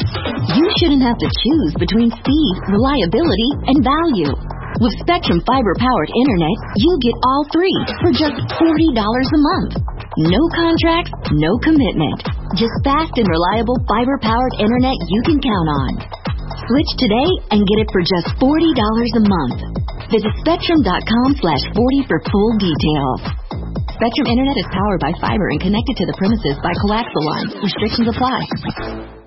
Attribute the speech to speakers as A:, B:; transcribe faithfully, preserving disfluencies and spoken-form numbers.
A: You shouldn't have to choose between speed, reliability, and value. With Spectrum fiber-powered internet, you get all three for just forty dollars a month. No contracts, no commitment. Just fast and reliable fiber-powered internet you can count on. Switch today and get it for just forty dollars a month. Visit spectrum.com slash 40 for full details. Spectrum Internet is powered by fiber and connected to the premises by coaxial lines. Restrictions apply.